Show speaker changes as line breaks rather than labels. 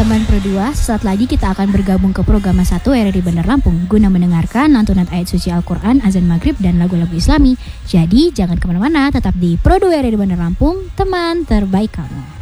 teman Pro 2, sesaat lagi kita akan bergabung ke program 1 RRI Bandar Lampung guna mendengarkan lantunan ayat suci Al-Quran, azan maghrib, dan lagu-lagu Islami. Jadi jangan kemana-mana, tetap di Pro 2 RRI Bandar Lampung, teman terbaik kamu.